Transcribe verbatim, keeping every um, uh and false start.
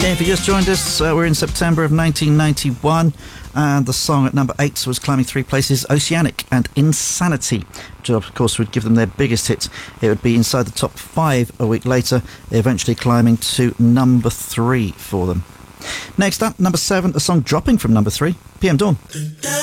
If you just joined us, uh, we're in September of nineteen ninety-one, and the song at number eight was climbing three places, Oceanic and Insanity, which of course would give them their biggest hit. It would be inside the top five a week later, eventually climbing to number three for them. Next up, number seven, a song dropping from number three, P M Dawn.